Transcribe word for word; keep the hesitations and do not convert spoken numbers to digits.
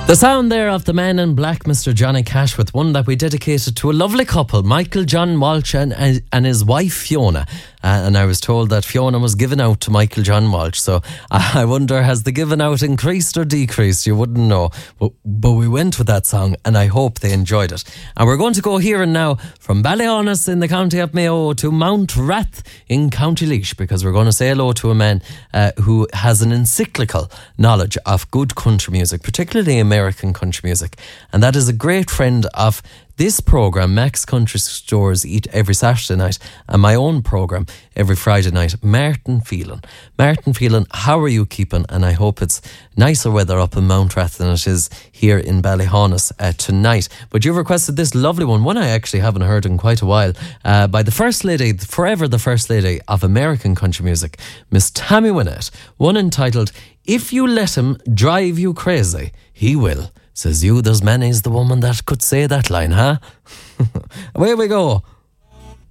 The sound there of the Man in Black, Mister Johnny Cash, with one that we dedicated to a lovely couple, Michael John Walsh and, and his wife Fiona. Uh, and I was told that Fiona was given out to Michael John Walsh. So I wonder, has the given out increased or decreased? You wouldn't know. But, but we went with that song and I hope they enjoyed it. And we're going to go here and now from Ballyhonus in the county of Mayo to Mount Rath in County Laois, because we're going to say hello to a man uh, who has an encyclical knowledge of good country music, particularly American country music. And that is a great friend of this programme, Max Country Stores Eat every Saturday night, and my own programme every Friday night, Martin Phelan. Martin Phelan, how are you keeping? And I hope it's nicer weather up in Mount Rath than it is here in Ballyhonus uh, tonight. But you've requested this lovely one, one I actually haven't heard in quite a while, uh, by the First Lady, forever the First Lady of American country music, Miss Tammy Wynette, one entitled, If You Let Him Drive You Crazy, He Will. Says you, there's many's the woman that could say that line, huh? Away we go.